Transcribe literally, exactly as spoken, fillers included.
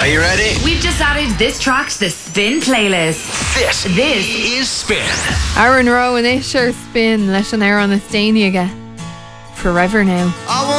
Are you ready? We've just added this track to the Spin playlist. This, this is Spin. Aaron Rowe and Isher Spin. Leis an air on the Stania. Forever now. I